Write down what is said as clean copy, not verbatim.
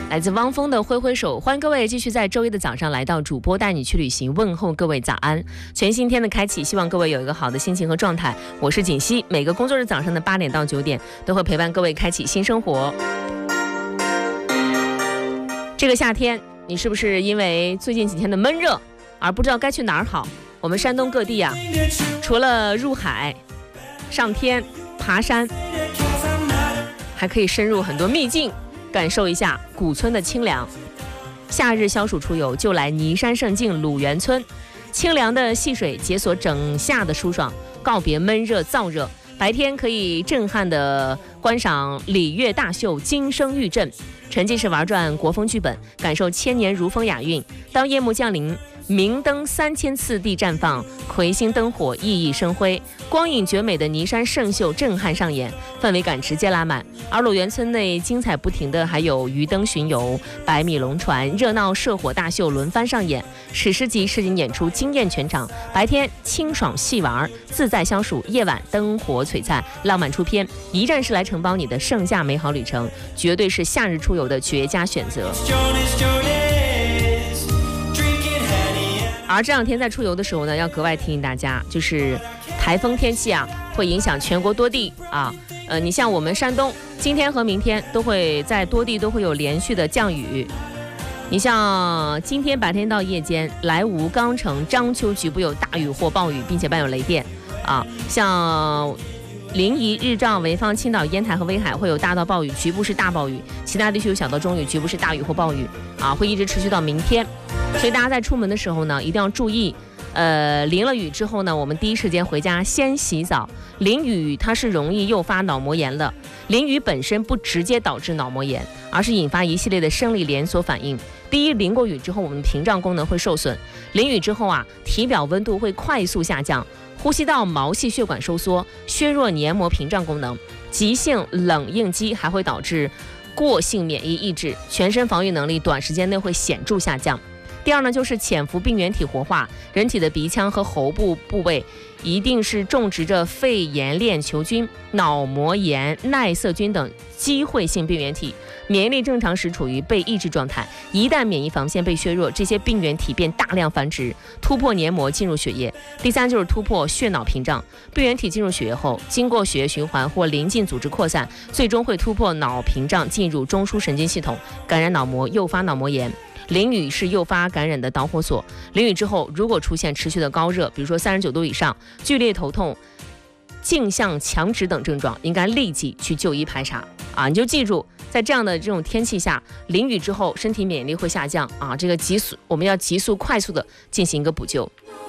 来自汪峰的挥挥手，欢迎各位继续在周一的早上来到主播带你去旅行，问候各位早安。全新天的开启，希望各位有一个好的心情和状态。我是锦溪，每个工作日早上的8点到9点都会陪伴各位开启新生活。这个夏天，你是不是因为最近几天的闷热而不知道该去哪儿好？我们山东各地啊，除了入海、上天、爬山，还可以深入很多秘境，感受一下古村的清凉。夏日消暑出游就来尼山胜境鲁源村，清凉的溪水解锁整夏的舒爽，告别闷热燥热。白天可以震撼地观赏礼乐大秀，金声玉振，沉浸式玩转国风剧本，感受千年如风雅韵。当夜幕降临，明灯3000次第绽放，魁星灯火熠熠生辉，光影绝美的尼山胜秀震撼上演，氛围感直接拉满。而鲁源村内精彩不停的还有鱼灯巡游、百米龙船、热闹射火大秀轮番上演，史诗级实景演出惊艳全场。白天清爽细玩，自在消暑；夜晚灯火璀璨，浪漫出片。一站式来承包你的盛夏美好旅程，绝对是夏日出游的绝佳选择。而这两天在出游的时候呢，要格外提醒大家，就是台风天气啊，会影响全国多地啊。你像我们山东，今天和明天都会在多地都会有连续的降雨。你像今天白天到夜间，莱芜、钢城、章丘局部有大雨或暴雨，并且伴有雷电啊。像临沂、日照、潍坊、青岛、烟台和威海会有大到暴雨，局部是大暴雨；其他地区有小到中雨，局部是大雨或暴雨啊，会一直持续到明天。所以大家在出门的时候呢，一定要注意。淋了雨之后呢，我们第一时间回家先洗澡。淋雨它是容易诱发脑膜炎的，淋雨本身不直接导致脑膜炎，而是引发一系列的生理连锁反应。第一，淋过雨之后，我们屏障功能会受损；淋雨之后啊，体表温度会快速下降，呼吸道毛细血管收缩，削弱黏膜屏障功能。急性冷应激还会导致过性免疫抑制，全身防御能力短时间内会显著下降。第二呢，就是潜伏病原体活化，人体的鼻腔和喉部部位一定是种植着肺炎链球菌、脑膜炎、耐色菌等机会性病原体，免疫力正常时处于被抑制状态，一旦免疫防线被削弱，这些病原体便大量繁殖，突破黏膜进入血液。第三就是突破血脑屏障，病原体进入血液后，经过血液循环或邻近组织扩散，最终会突破脑屏障进入中枢神经系统，感染脑膜，诱发脑膜炎。淋雨是诱发感染的导火索，淋雨之后如果出现持续的高热，比如说39度以上，剧烈头痛、镜像强直等症状，应该立即去就医排查啊！你就记住，在这样的这种天气下，淋雨之后身体免疫力会下降啊，这个我们要急速快速的进行一个补救。